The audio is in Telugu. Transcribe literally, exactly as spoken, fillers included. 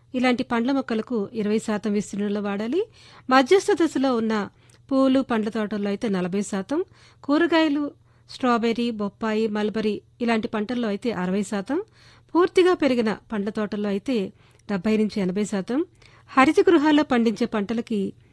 ఇలాంటి పండ్ల మొక్కలకు ఇరవై శాతం విస్తీర్ణంలో వాడాలి. మధ్యస్థ దశలో ఉన్న పూలు, పండ్ల తోటల్లో అయితే నలభై శాతం, కూరగాయలు, స్ట్రాబెర్రీ, బొప్పాయి, మల్బరీ ఇలాంటి పంటల్లో అయితే అరవై శాతం, పూర్తిగా పెరిగిన పండ్ల తోటల్లో అయితే డెబ్బై నుంచి ఎనభై శాతం, హరిత గృహాల్లో పండించే పంటలకి